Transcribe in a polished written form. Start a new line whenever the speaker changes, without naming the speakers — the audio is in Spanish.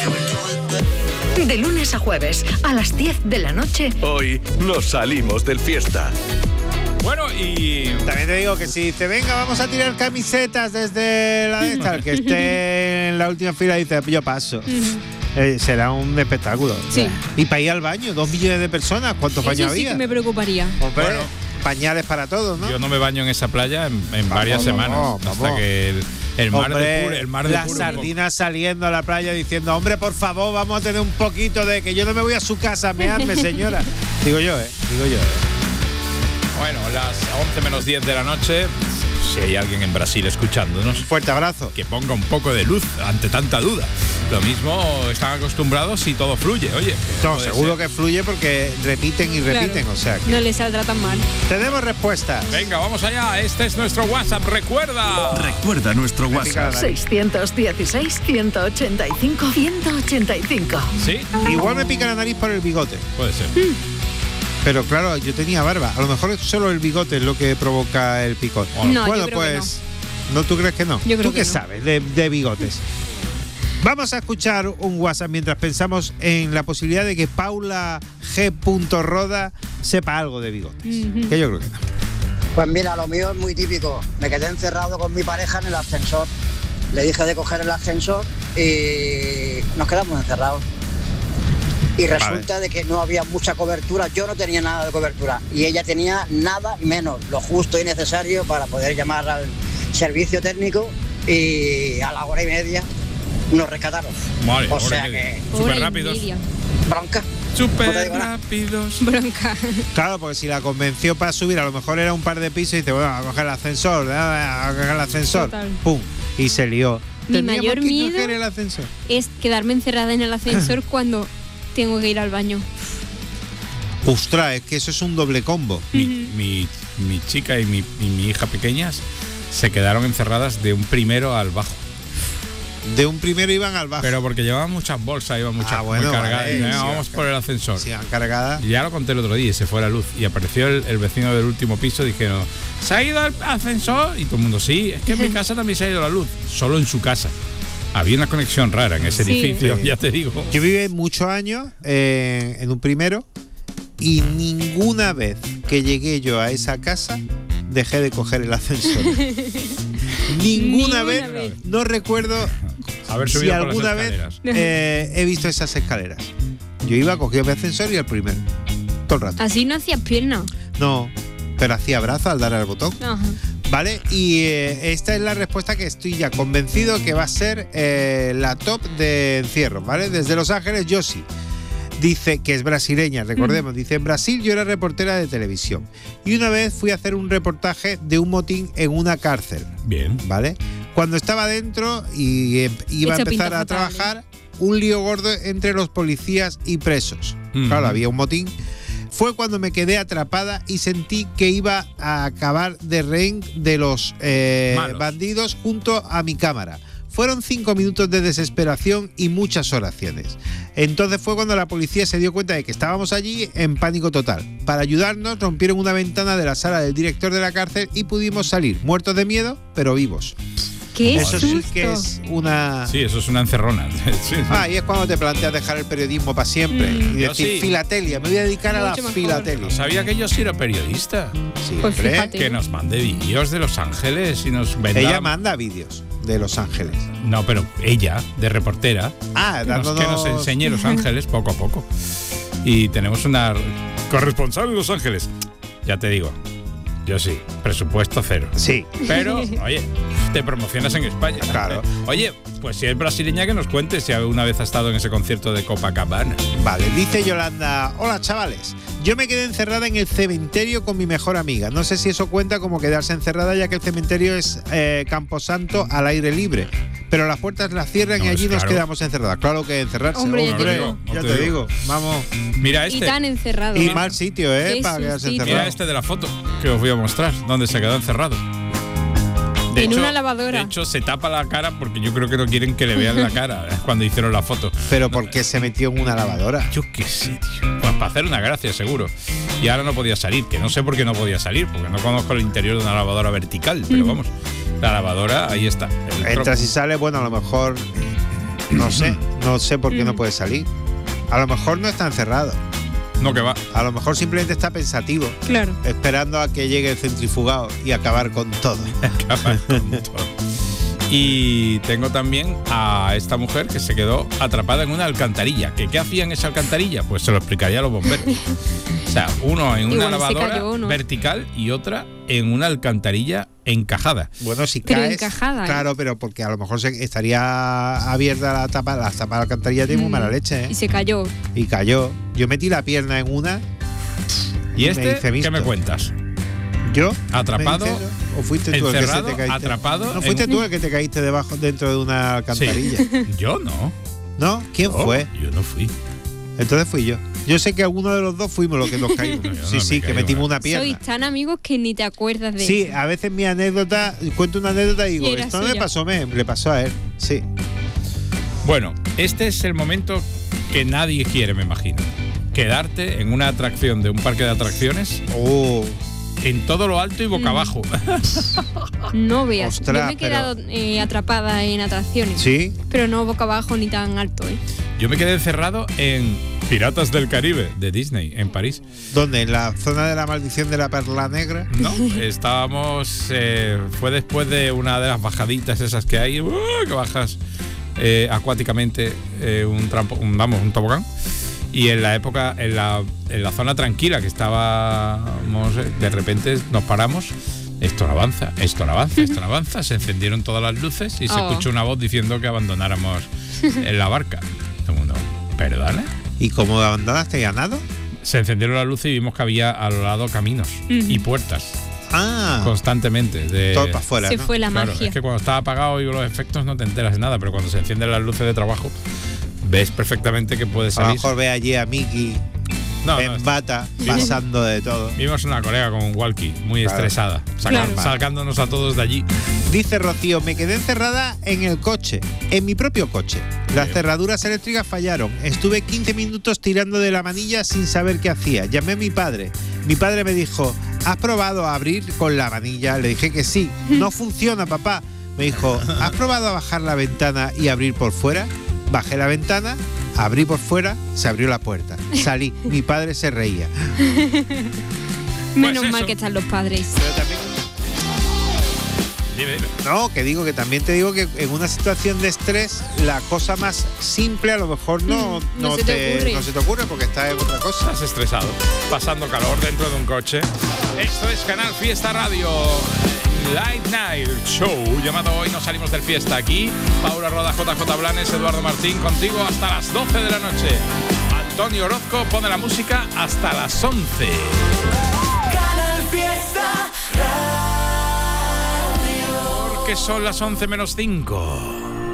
De lunes a jueves, a las 10 de la noche.
Hoy nos salimos del fiesta.
Bueno, y
también te digo que si dice, venga, vamos a tirar camisetas desde la de esta, el que esté en la última fila dice, yo paso. Será un espectáculo.
Sí.
Y para ir al baño, 2 millones de personas, ¿cuántos baños
Eso sí
había?
que me preocuparía.
Hombre,
Bueno,
pañales para todos, ¿no?
yo no me baño en esa playa en varias semanas. Hasta que el mar
hombre,
de puro.
las sardinas saliendo a la playa diciendo, hombre, por favor, vamos a tener un poquito de que yo no me voy a su casa a mearme, señora. Digo yo.
Bueno, las 11 menos 10 de la noche. Si hay alguien en Brasil escuchándonos,
fuerte abrazo.
Que ponga un poco de luz ante tanta duda. Lo mismo están acostumbrados y todo fluye. Oye,
no, seguro que fluye porque repiten y repiten,
claro,
o sea que
no les saldrá tan mal.
Tenemos respuestas.
Venga, vamos allá. Este es nuestro WhatsApp. Recuerda
nuestro WhatsApp.
616-185-185.
¿Sí?
Igual me pica la nariz por el bigote.
Puede ser.
Pero claro, yo tenía barba. A lo mejor es solo el bigote lo que provoca el picor.
No,
bueno,
yo creo
pues no. ¿Tú crees que no?
Yo creo
¿Tú qué
que no.
sabes de bigotes? Vamos a escuchar un WhatsApp mientras pensamos en la posibilidad de que Paula G. Roda sepa algo de bigotes. Que yo creo que no.
Pues mira, lo mío es muy típico. Me quedé encerrado con mi pareja en el ascensor. Le dije de coger el ascensor y nos quedamos encerrados. Y resulta de que no había mucha cobertura. Yo no tenía nada de cobertura y ella tenía nada y menos, lo justo y necesario para poder llamar al servicio técnico y a la hora y media nos rescataron.
Vale,
o sea que
súper rápidos.
Bronca.
Súper rápidos.
Bronca.
Claro, porque si la convenció para subir, a lo mejor era un par de pisos y dice, bueno, a coger el ascensor, a coger el ascensor.
Total.
Pum, y se lió.
Mi mayor
que
miedo
coger el ascensor.
es quedarme encerrada en el ascensor cuando tengo que ir al baño.
Ostras, es que eso es un doble combo.
Mi chica y mi hija pequeñas se quedaron encerradas de un primero al bajo.
De un primero iban al bajo.
Pero porque llevaban muchas bolsas, iban muchas muy cargadas.
Vale,
Vamos por el ascensor.
Sí, han cargada.
Ya lo conté el otro día y se fue la luz. Y apareció el vecino del último piso. Dijeron, ¿se ha ido al ascensor? Y todo el mundo, sí, es que en mi casa también se ha ido la luz. Solo en su casa. Había una conexión rara en ese edificio, ya te digo.
Yo viví muchos años en un primero y ninguna vez que llegué yo a esa casa dejé de coger el ascensor. Ninguna vez. No recuerdo
haber subido
si
por
alguna
las
vez
escaleras.
he visto esas escaleras. Yo iba, cogía mi ascensor y al primero. Todo el rato.
Así no hacías pierna.
No, pero hacía brazo al dar al botón.
Ajá.
¿Vale? Y esta es la respuesta que estoy ya convencido que va a ser la top de encierro, ¿vale? Desde Los Ángeles, Josie. Dice que es brasileña, recordemos. Dice, en Brasil yo era reportera de televisión. Y una vez fui a hacer un reportaje de un motín en una cárcel.
Bien.
¿Vale? Cuando estaba dentro y iba a empezar a trabajar, un lío gordo entre los policías y presos. Claro, había un motín. Fue cuando me quedé atrapada y sentí que iba a acabar de rehén de los bandidos junto a mi cámara. Fueron 5 minutos de desesperación y muchas oraciones. Entonces fue cuando la policía se dio cuenta de que estábamos allí en pánico total. Para ayudarnos rompieron una ventana de la sala del director de la cárcel y pudimos salir, muertos de miedo, pero vivos.
¿Qué
Eso sí
susto?
que es una...
Sí, eso es una encerrona. Sí.
Y es cuando te planteas dejar el periodismo para siempre y decir, filatelia, me voy a dedicar a la filatelia.
No sabía que yo sí era periodista.
Pues
Siempre.
fíjate.
Que nos mande vídeos de Los Ángeles y nos venda.
Ella manda vídeos de Los Ángeles.
No, pero ella, de reportera,
dándonos...
que nos enseñe Los Ángeles poco a poco. Y tenemos una corresponsal en Los Ángeles. Ya te digo, yo sí, presupuesto cero.
Sí.
Pero, oye, te promocionas en España.
Claro.
Oye, pues si es brasileña, que nos cuente si alguna vez ha estado en ese concierto de Copacabana.
Vale, dice Yolanda, hola chavales, yo me quedé encerrada en el cementerio con mi mejor amiga. No sé si eso cuenta como quedarse encerrada, ya que el cementerio es Camposanto al aire libre. Pero las puertas las cierran y allí nos quedamos encerradas. Claro que encerrarse.
Hombre,
ya te digo. Vamos.
Mira este.
Y tan encerrado.
Y mal sitio, para quedarse encerrado.
Mira este de la foto que os voy a mostrar, donde se quedó encerrado.
En una lavadora.
De hecho, se tapa la cara porque yo creo que no quieren que le vean la cara cuando hicieron la foto.
¿Pero por qué se metió en una lavadora?
Yo qué sé, tío. Pues para hacer una gracia, seguro. Y ahora no podía salir, que no sé por qué no podía salir, porque no conozco el interior de una lavadora vertical, pero vamos, la lavadora, ahí está.
Entras y sales, bueno, a lo mejor, no sé, No sé por qué no puede salir. A lo mejor no está encerrado.
No, que va.
A lo mejor simplemente está pensativo.
Claro.
Esperando a que llegue el centrifugado y acabar con todo.
Acabar con todo. Y tengo también a esta mujer que se quedó atrapada en una alcantarilla. ¿Qué hacía en esa alcantarilla? Pues se lo explicaría a los bomberos. O sea, uno en una lavadora vertical y otra en una alcantarilla encajada.
Bueno, si
pero
caes,
encajada,
claro, pero porque a lo mejor estaría abierta la tapa de la alcantarilla, tiene muy mala leche, ¿eh?
Y se cayó.
Y cayó. Yo metí la pierna en una.
¿Y este qué me cuentas?
¿Yo?
¿Atrapado?
¿O fuiste tú el que se te caíste?
¿Atrapado?
¿No fuiste tú el que te caíste dentro de una alcantarilla?
Sí. Yo no.
¿No? ¿Quién fue?
Yo no fui.
Entonces fui yo. Yo sé que alguno de los dos fuimos los que nos caímos. Sí, que metimos una pierna.
Sois tan amigos que ni te acuerdas de
Sí,
eso.
a veces mi anécdota, cuento una anécdota y digo, esto no le pasó a mí, le pasó a él. Sí.
Bueno, este es el momento que nadie quiere, me imagino. Quedarte en una atracción de un parque de atracciones. En todo lo alto y boca abajo.
No veas.
Ostras,
yo me he quedado atrapada en atracciones.
Sí.
Pero no boca abajo ni tan alto, ¿eh?
Yo me quedé encerrado en Piratas del Caribe de Disney, en París.
¿Dónde? ¿En la zona de la maldición de la perla negra?
No, estábamos... fue después de una de las bajaditas esas que hay, que bajas acuáticamente un tobogán. Y en la época, en la zona tranquila que estábamos, de repente nos paramos. Esto no avanza, esto no avanza, esto no avanza. Se encendieron todas las luces y se escuchó una voz diciendo que abandonáramos en la barca. Todo el mundo, ¿perdona?
¿Y cómo abandonaste? ¿A nado?
Se encendieron las luces y vimos que había a lo lado caminos y puertas. Constantemente.
Todo para afuera.
Se fue la magia.
Es que cuando está apagado y los efectos no te enteras de nada, pero cuando se encienden las luces de trabajo, ves perfectamente que puede salir.
A lo mejor ve allí a Mickey en bata, pasando de todo.
Vimos una colega con un walkie, muy estresada, sacándonos a todos de allí.
Dice Rocío, me quedé encerrada en el coche, en mi propio coche. Las cerraduras eléctricas fallaron. Estuve 15 minutos tirando de la manilla sin saber qué hacía. Llamé a mi padre. Mi padre me dijo, ¿has probado a abrir con la manilla? Le dije que sí. No funciona, papá. Me dijo, ¿has probado a bajar la ventana y abrir por fuera? Bajé la ventana, abrí por fuera, se abrió la puerta. Salí, mi padre se reía.
Menos mal que están los padres.
Pero también... No, que también te digo que en una situación de estrés, la cosa más simple a lo mejor no se te ocurre porque estás en otra cosa.
Estás estresado, pasando calor dentro de un coche. Esto es Canal Fiesta Radio. Late Night Show, llamado Hoy Nos Salimos del Fiesta. Aquí Paula Roda, JJ Blanes, Eduardo Martín, contigo hasta las 12 de la noche. Antonio Orozco pone la música hasta las 11.
Canal Fiesta Radio.
Porque son las 11 menos 5.